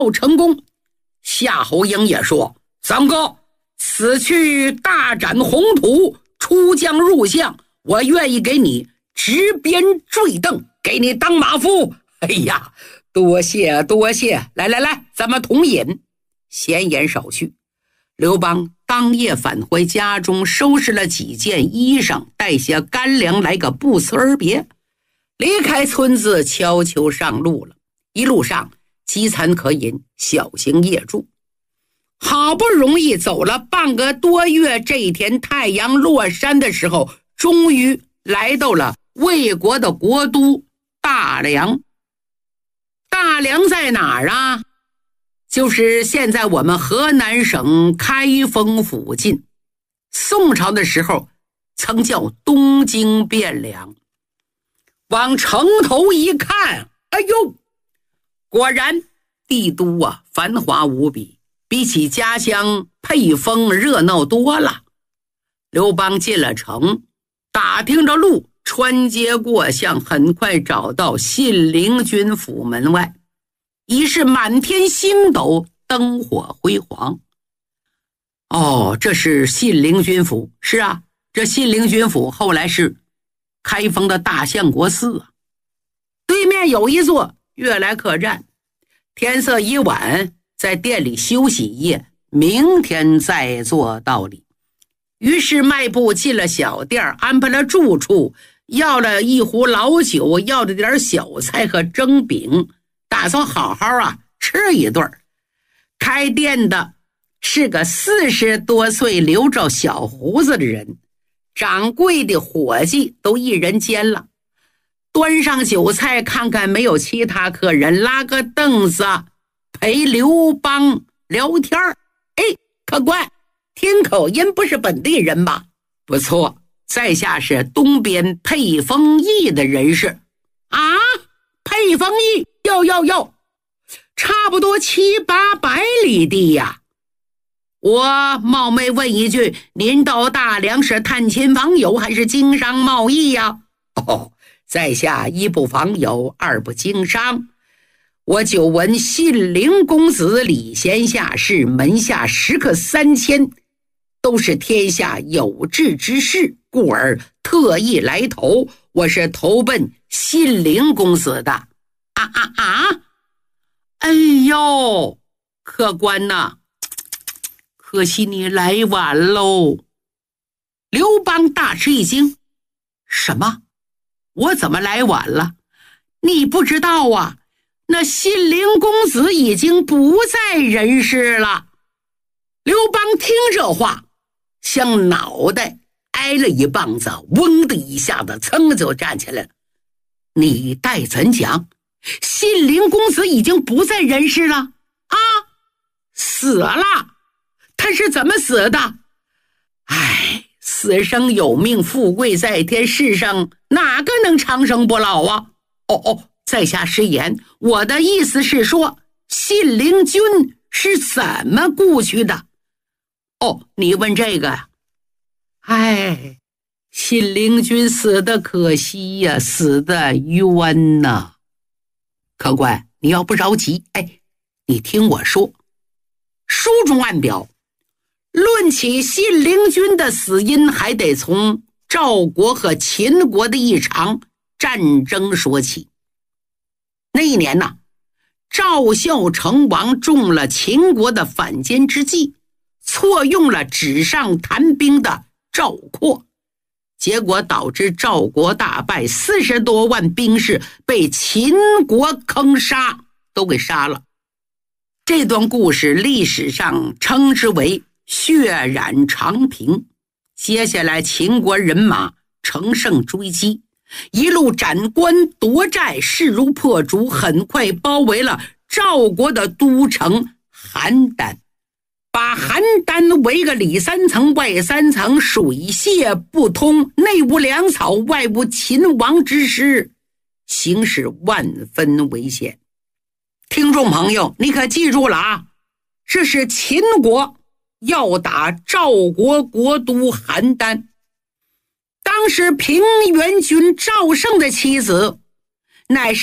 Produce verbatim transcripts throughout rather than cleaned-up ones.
成功。夏侯婴也说：三哥，此去大展宏图，出将入相，我愿意给你执鞭坠镫，给你当马夫。哎呀，多谢多谢，来来来，咱们同饮。闲言少叙，刘邦当夜返回家中，收拾了几件衣裳，带些干粮，来个不辞而别，离开村子，悄悄上路了。一路上饥餐可饮，小行夜住。好不容易走了半个多月，这一天太阳落山的时候，终于来到了魏国的国都大梁。大梁在哪儿啊？就是现在我们河南省开封附近。宋朝的时候曾叫东京汴梁。往城头一看，哎呦，果然帝都啊，繁华无比，比起家乡沛丰热闹多了。刘邦进了城，打听着路，穿街过巷，很快找到信陵君府门外，已是满天星斗，灯火辉煌。哦，这是信陵君府。是啊，这信陵君府后来是开封的大相国寺啊。对面有一座悦来客栈，天色已晚，在店里休息一夜，明天再做道理。于是迈步进了小店，安排了住处，要了一壶老酒，要了点小菜和蒸饼，打算好好啊吃一顿。开店的是个四十多岁留着小胡子的人，掌柜的伙计都一人兼了。端上酒菜，看看没有其他客人，拉个凳子陪刘邦聊天。哎，客官，听口音不是本地人吧？不错，在下是东边沛丰邑的人士。啊，沛丰邑，哟哟哟，差不多七八百里地呀。我冒昧问一句，您到大梁是探亲访友还是经商贸易呀？哦，在下一不访友，二不经商。我久闻信陵公子礼贤下士，门下食客三千，都是天下有志之士，故而特意来投。我是投奔信陵公子的。啊啊啊！哎呦，客官呐，可惜你来晚喽。刘邦大吃一惊，什么？我怎么来晚了？你不知道啊，那信陵公子已经不在人世了。刘邦听这话，像脑袋挨了一棒子，嗡的一下子噌就站起来了。你待怎讲？信陵公子已经不在人世了啊？死了？他是怎么死的？唉，死生有命，富贵在天，世上哪个能长生不老啊？哦哦，在下失言，我的意思是说，信陵君是怎么故去的？哦，你问这个呀？唉，信陵君死的可惜呀，死的冤呐。客官，你要不着急，哎，你听我说，书中暗表，论起信陵君的死因，还得从赵国和秦国的一场战争说起。那一年呢，赵孝成王中了秦国的反间之计，错用了纸上谈兵的赵括，结果导致赵国大败，四十多万兵士被秦国坑杀，都给杀了。这段故事历史上称之为血染长平。接下来秦国人马乘胜追击，一路斩关夺寨，势如破竹，很快包围了赵国的都城邯郸，把邯郸围个里三层外三层，水泄不通，内无粮草，外无秦王之师，形势万分危险。听众朋友，你可记住了啊，这是秦国要打赵国国都邯郸。当时平原君赵胜的妻子乃是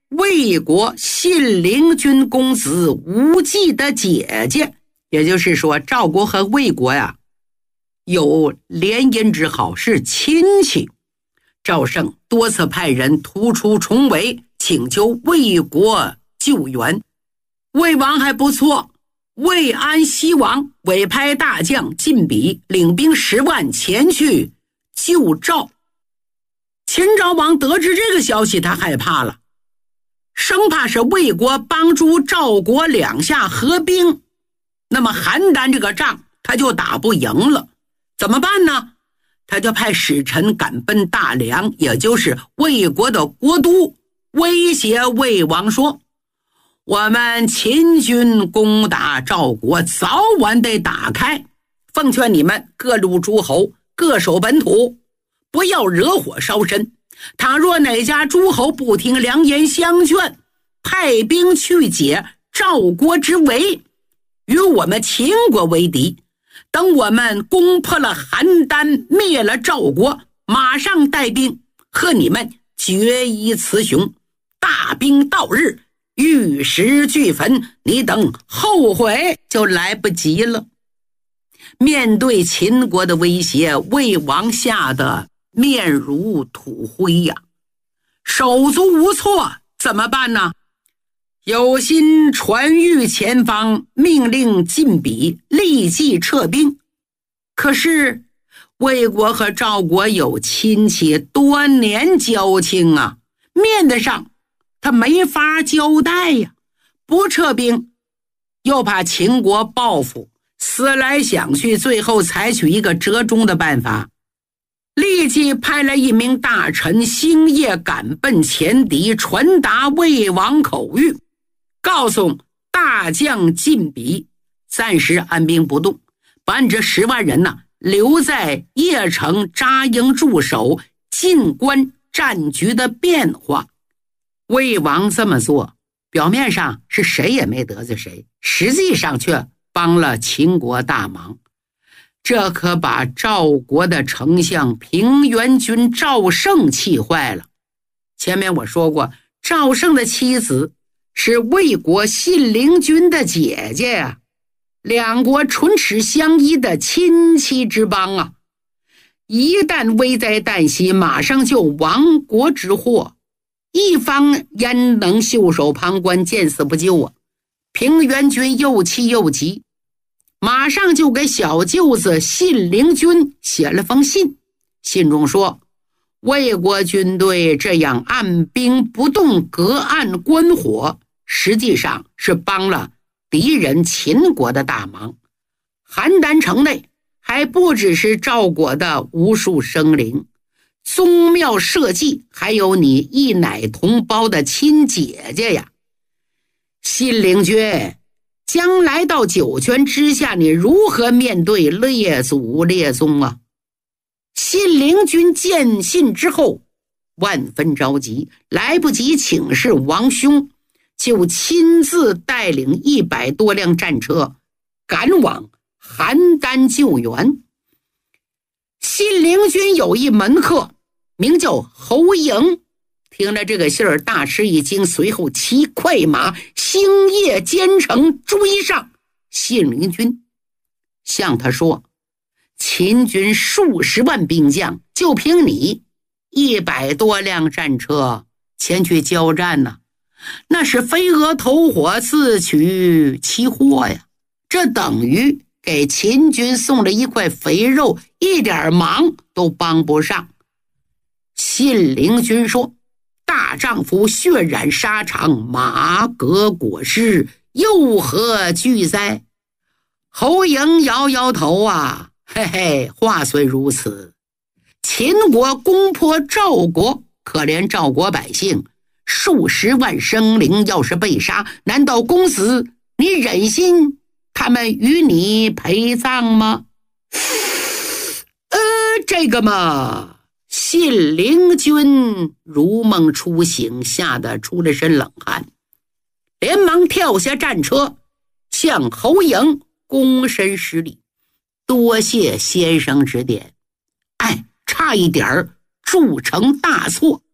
魏国信陵君公子无忌的姐姐，也就是说赵国和魏国呀有联姻之好，是亲戚。赵胜多次派人突出重围，请求魏国救援。魏王还不错，魏安西王委派大将晋鄙领兵十万前去救赵。秦昭王得知这个消息，他害怕了，生怕是魏国帮助赵国两下合兵，那么邯郸这个仗他就打不赢了，怎么办呢？他就派使臣赶奔大梁，也就是魏国的国都，威胁魏王说，我们秦军攻打赵国早晚得打开，奉劝你们各路诸侯各守本土，不要惹火烧身。倘若哪家诸侯不听良言相劝，派兵去解赵国之围，与我们秦国为敌。等我们攻破了邯郸，灭了赵国，马上带兵和你们决一雌雄，大兵到日，玉石俱焚，你等后悔就来不及了。面对秦国的威胁，魏王吓得面如土灰呀，手足无措，怎么办呢？有心传谕前方，命令晋鄙立即撤兵。可是魏国和赵国有亲戚，多年交情啊，面子上他没法交代呀。不撤兵又怕秦国报复，思来想去，最后采取一个折中的办法，立即派了一名大臣星夜赶奔前敌，传达魏王口谕，告诉大将晋鄙暂时按兵不动，把你这十万人呢留在邺城扎营驻守，静观战局的变化。魏王这么做，表面上是谁也没得罪谁，实际上却帮了秦国大忙。这可把赵国的丞相平原君赵胜气坏了。前面我说过，赵胜的妻子是魏国信陵君的姐姐呀、啊，两国唇齿相依的亲戚之邦啊，一旦危在旦夕，马上就亡国之祸，一方焉能袖手旁观，见死不救啊？平原君又气又急，马上就给小舅子信陵君写了封信，信中说，魏国军队这样按兵不动，隔岸观火，实际上是帮了敌人秦国的大忙。邯郸城内还不只是赵国的无数生灵，宗庙社稷，还有你一奶同胞的亲姐姐呀。信陵君，将来到九泉之下，你如何面对列祖列宗啊？信陵君见信之后万分着急，来不及请示王兄，就亲自带领一百多辆战车赶往邯郸救援。信陵君有一门客名叫侯嬴，听了这个信儿大吃一惊，随后骑快马星夜兼程追上信陵君，向他说，秦军数十万兵将，就凭你一百多辆战车前去交战呢、啊，那是飞蛾投火，自取其祸呀！这等于给秦军送了一块肥肉，一点忙都帮不上。信陵君说，大丈夫血染沙场，马革裹尸，又何惧哉？侯嬴摇摇头啊，嘿嘿，话虽如此，秦国攻破赵国，可怜赵国百姓数十万生灵，要是被杀，难道公子你忍心他们与你陪葬吗？呃，这个嘛，信陵君如梦初醒，吓得出了身冷汗，连忙跳下战车，向侯嬴躬身施礼，多谢先生指点，哎，差一点铸成大错，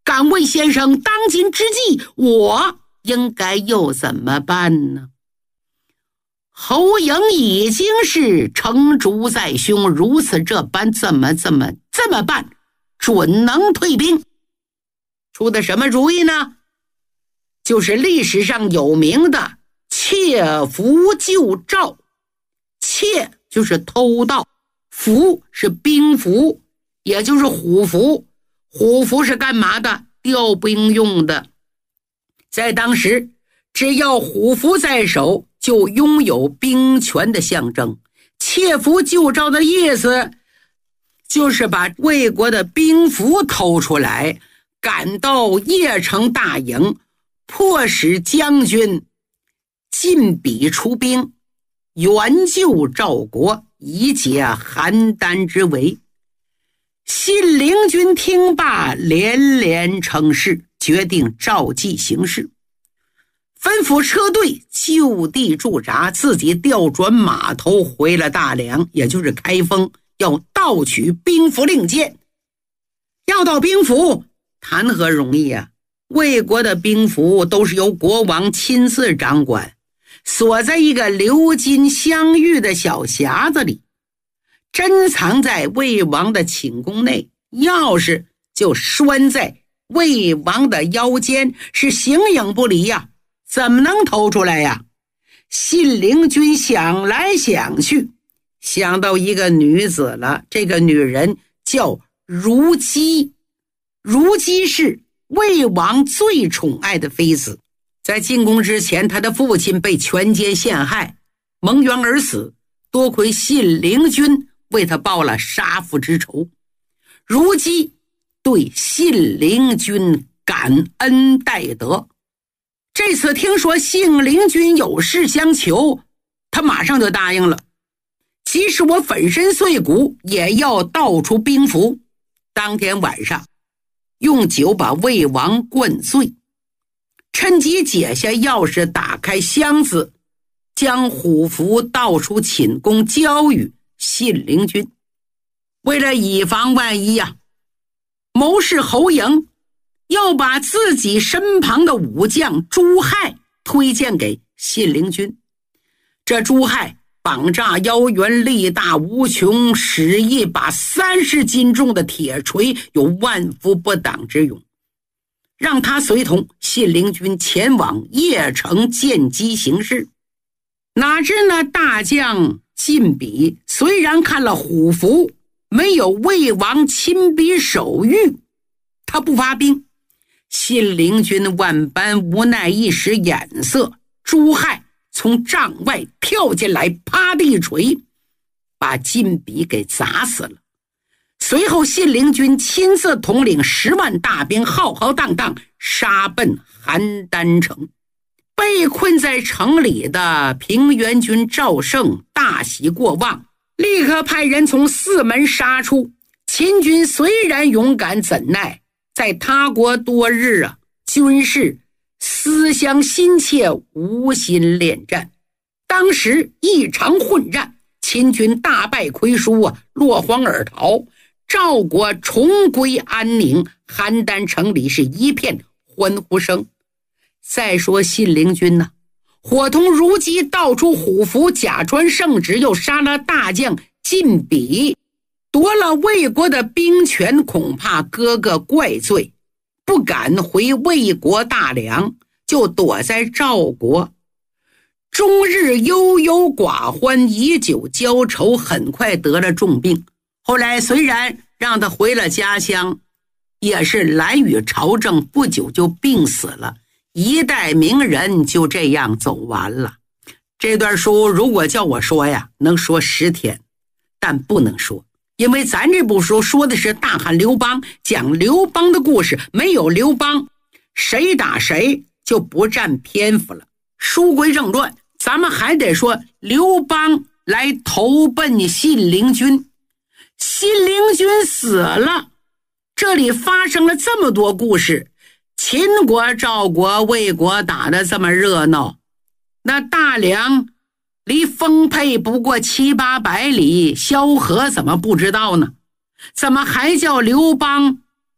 敢问先生，当今之计，我应该又怎么办呢？侯赢已经是成竹在胸，如此这般，怎么怎么这么办？准能退兵。出的什么主意呢？就是历史上有名的窃符救赵。窃就是偷盗，符是兵符，也就是虎符。虎符是干嘛的？调兵用的。在当时，只要虎符在手，就拥有兵权的象征。窃符救赵的意思就是把魏国的兵符偷出来，赶到邺城大营，迫使将军晋鄙出兵，援救赵国，以解邯郸之围。信陵君听罢，连连称是，决定照计行事，吩咐车队就地驻扎，自己调转马头回了大梁，也就是开封，要盗取兵符令箭。要到兵符谈何容易啊！魏国的兵符都是由国王亲自掌管，锁在一个鎏金镶玉的小匣子里，珍藏在魏王的寝宫内，钥匙就拴在魏王的腰间，是形影不离呀、啊，怎么能偷出来呀？信陵君想来想去，想到一个女子了，这个女人叫如姬。如姬是魏王最宠爱的妃子，在进宫之前，他的父亲被权奸陷害，蒙冤而死，多亏信陵君为他报了杀父之仇。如姬对信陵君感恩戴德，这次听说信陵君有事相求，他马上就答应了，即使我粉身碎骨也要盗出兵符。当天晚上用酒把魏王灌醉，趁机解下钥匙，打开箱子，将虎符盗出寝宫，交与信陵君。为了以防万一啊，谋士侯赢要把自己身旁的武将朱亥推荐给信陵君。这朱亥膀炸腰圆，力大无穷，使一把三十斤重的铁锤，有万夫不挡之勇，让他随同信陵君前往邺城见机行事。哪知那大将晋鄙虽然看了虎符，没有魏王亲笔手谕，他不发兵。信陵君万般无奈，一时眼色，朱亥从帐外跳进来，啪的一锤，把晋鄙给砸死了。随后信陵君亲自统领十万大兵，浩浩荡荡杀奔邯郸城。被困在城里的平原君赵胜大喜过望，立刻派人从四门杀出。秦军虽然勇敢，怎奈在他国多日啊，军士思乡心切，无心恋战。当时一场混战，秦军大败亏输啊，落荒而逃。赵国重归安宁，邯郸城里是一片欢呼声。再说信陵君呢、啊，伙同如姬盗出虎符，假传圣旨，又杀了大将晋鄙，夺了魏国的兵权，恐怕哥哥怪罪，不敢回魏国大梁，就躲在赵国，终日忧忧寡欢，以酒浇愁，很快得了重病。后来虽然让他回了家乡，也是难与朝政，不久就病死了。一代名人就这样走完了。这段书如果叫我说呀，能说十天，但不能说，因为咱这部书说的是大汉刘邦，讲刘邦的故事，没有刘邦，谁打谁就不占篇幅了。书归正传，咱们还得说刘邦来投奔信陵君，信陵君死了，这里发生了这么多故事。秦国、赵国、魏国打得这么热闹，那大梁离丰沛不过七八百里，萧何怎么不知道呢？怎么还叫刘邦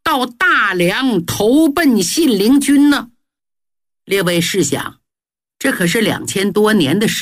到大梁投奔信陵君呢？列位试想，这可是两千多年的时